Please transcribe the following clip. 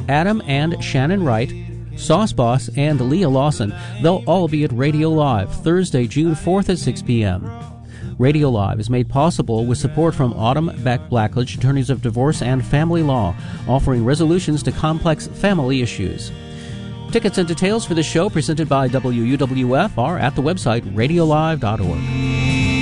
Adam and Shannon Wright, Sauce Boss, and Leah Lawson. They'll all be at Radio Live Thursday, June 4th at 6 p.m. Radio Live is made possible with support from Autumn Beck Blackledge, attorneys of divorce and family law, offering resolutions to complex family issues. Tickets and details for the show presented by WUWF are at the website radiolive.org.